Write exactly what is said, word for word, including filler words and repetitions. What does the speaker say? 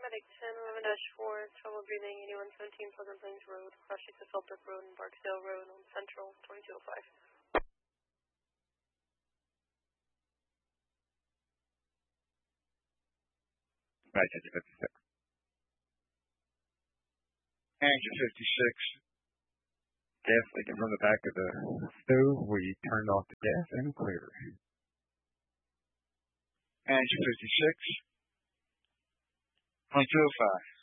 Atlantic ten eleven dash four, trouble breathing, eighty-one seventeen Pleasant Plains Road, cross streets of Fellbrook Road and Barksdale Road on Central, twenty-two oh five. Engine fifty-six. Engine fifty-six. Gas leaking from the back of the stove. We turned off the gas and clear. Engine fifty-six. twenty-two oh five.